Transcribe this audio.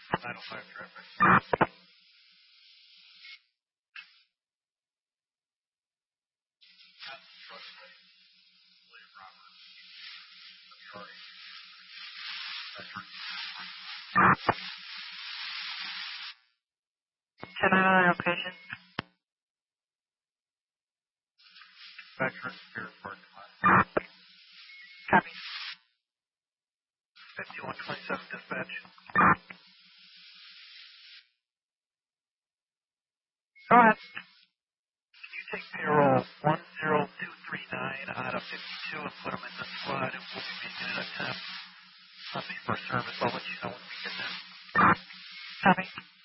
905 traffic. Can I know the location? Veteran Spirit parking lot. Copy. 5127 dispatch. Go ahead. Can you take payroll 10239 out of 52 and put them in the squad, and we'll be making an attempt on the first service. I'll let you know when we get there. Copy.